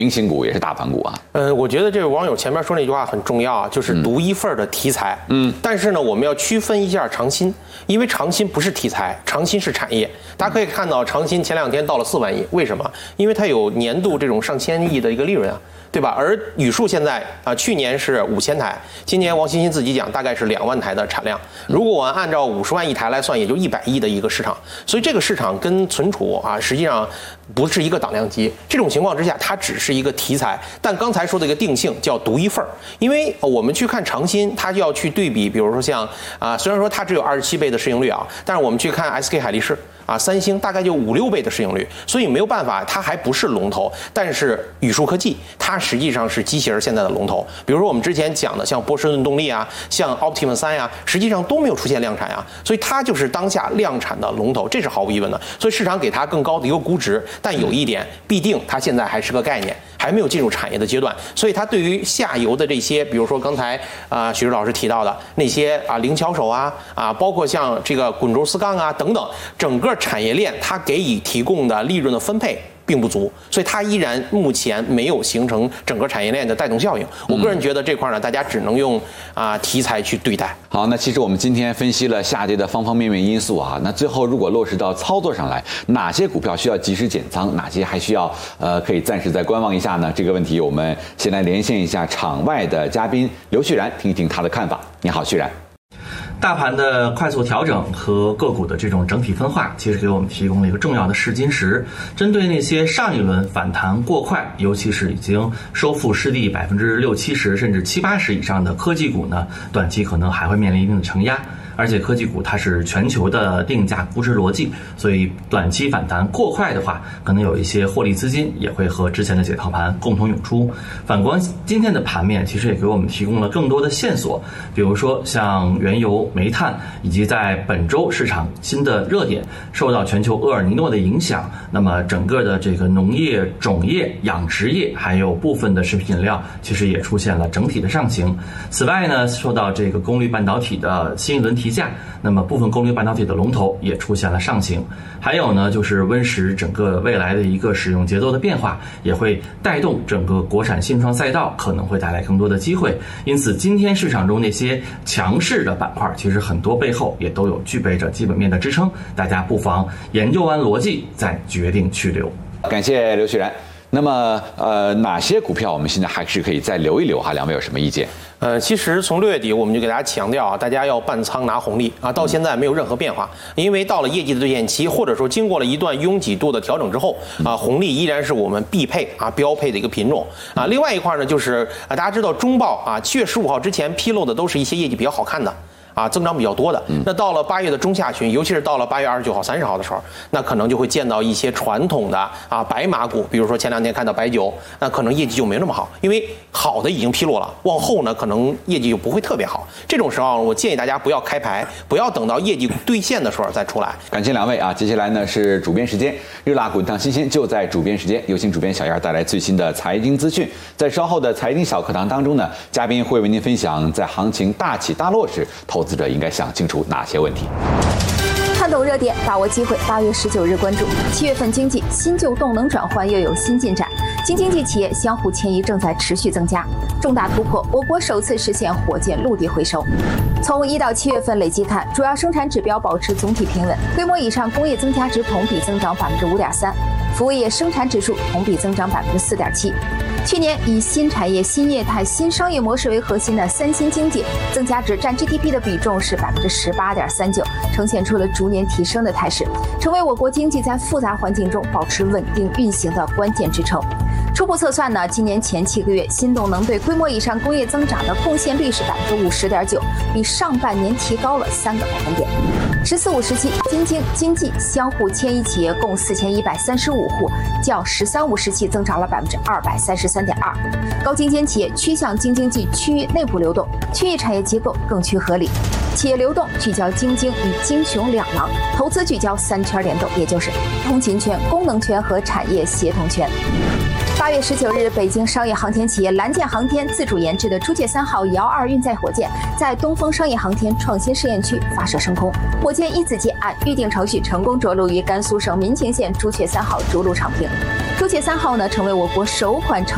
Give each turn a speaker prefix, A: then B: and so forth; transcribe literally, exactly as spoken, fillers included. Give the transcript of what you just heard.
A: 明星股也是大盘股啊。
B: 呃，我觉得这位网友前面说那句话很重要啊，就是独一份的题材。嗯，但是呢，我们要区分一下长鑫，因为长鑫不是题材，长鑫是产业。大家可以看到，长鑫前两天到了四万亿，为什么？因为它有年度这种上千亿的一个利润啊。对吧？而宇树现在啊，去年是五千台，今年王欣欣自己讲大概是两万台的产量。如果我们按照五十万亿台来算，也就一百亿的一个市场。所以这个市场跟存储啊，实际上不是一个档量级。这种情况之下，它只是一个题材。但刚才说的一个定性叫独一份儿，因为我们去看长鑫，它就要去对比，比如说像啊，虽然说它只有二十七倍的市盈率啊，但是我们去看 S K 海力士。啊，三星大概就五六倍的市盈率，所以没有办法，它还不是龙头。但是宇树科技，它实际上是机器人现在的龙头。比如说我们之前讲的像波士顿动力啊，像 Optimus 三呀，实际上都没有出现量产呀，所以它就是当下量产的龙头，这是毫无疑问的。所以市场给它更高的一个估值，但有一点，必定它现在还是个概念，还没有进入产业的阶段，所以它对于下游的这些，比如说刚才啊、呃、许志老师提到的那些啊灵巧手啊啊，包括像这个滚轴丝杠啊等等，整个产业链它给予提供的利润的分配并不足，所以它依然目前没有形成整个产业链的带动效应。我个人觉得这块呢，大家只能用啊、呃、题材去对待。
A: 好，那其实我们今天分析了下跌的方方面面因素啊，那最后如果落实到操作上来，哪些股票需要及时减仓，哪些还需要呃可以暂时再观望一下呢？这个问题我们先来连线一下场外的嘉宾刘旭然，听一听他的看法。你好，旭然。
C: 大盘的快速调整和个股的这种整体分化，其实给我们提供了一个重要的试金石。针对那些上一轮反弹过快，尤其是已经收复失地百分之六七十甚至七八十以上的科技股呢，短期可能还会面临一定的承压。而且科技股它是全球的定价估值逻辑，所以短期反弹过快的话，可能有一些获利资金也会和之前的解套盘共同涌出。反观今天的盘面，其实也给我们提供了更多的线索，比如说像原油、煤炭，以及在本周市场新的热点受到全球厄尔尼诺的影响，那么整个的这个农业、种业、养殖业，还有部分的食品饮料，其实也出现了整体的上行。此外呢，受到这个功率半导体的新一轮提价，那么部分功率半导体的龙头也出现了上行。还有呢，就是温实整个未来的一个使用节奏的变化，也会带动整个国产新创赛道可能会带来更多的机会。因此今天市场中那些强势的板块，其实很多背后也都有具备着基本面的支撑，大家不妨研究完逻辑再决定去留。
A: 感谢刘旭然。那么呃，哪些股票我们现在还是可以再留一留哈？两位有什么意见？
B: 呃，其实从六月底我们就给大家强调啊，大家要半仓拿红利啊，到现在没有任何变化，因为到了业绩的兑现期，或者说经过了一段拥挤度的调整之后啊，红利依然是我们必配啊标配的一个品种啊。另外一块呢，就是啊，大家知道中报啊，七月十五号之前披露的都是一些业绩比较好看的。啊，增长比较多的，那到了八月的中下旬，尤其是到了八月二十九号、三十号的时候，那可能就会见到一些传统的啊白马股，比如说前两天看到白酒，那可能业绩就没那么好，因为好的已经披露了，往后呢可能业绩就不会特别好。这种时候，我建议大家不要开牌，不要等到业绩兑现的时候再出来。
A: 感谢两位啊，接下来呢是主编时间，热辣滚烫新鲜就在主编时间，有请主编小燕带来最新的财经资讯。在稍后的财经小课堂当中呢，嘉宾会为您分享在行情大起大落时，投资者应该想清楚哪些问题。
D: 看懂热点，把握机会。八月十九日关注七月份经济新旧动能转换又有新进展，新经济企业相互迁移正在持续增加，重大突破，我国首次实现火箭陆地回收。从一到七月份累计看，主要生产指标保持总体平稳，规模以上工业增加值同比增长百分之五点三，服务业生产指数同比增长百分之四点七。去年以新产业、新业态、新商业模式为核心的三新经济增加值占 G D P 的比重是百分之十八点三九，呈现出了逐年提升的态势，成为我国经济在复杂环境中保持稳定运行的关键支撑。初步测算呢，今年前七个月新动能对规模以上工业增长的贡献率是百分之五十点九，比上半年提高了三个百分点。十四五时期，京津经济相互迁移企业共四千一百三十五户，较十三五时期增长了百分之二百三十三点二。高精尖企业趋向京津冀区域内部流动，区域产业结构更趋合理。企业流动聚焦京津与京雄两廊，投资聚焦三圈联动，也就是通勤圈、功能圈和产业协同圈。八月十九日，北京商业航天企业蓝箭航天自主研制的朱雀三号遥二运载火箭在东风商业航天创新试验区发射升空，火箭一子箭按预定程序成功着陆于甘肃省民勤县朱雀三号着陆场坪。朱雀三号呢，成为我国首款成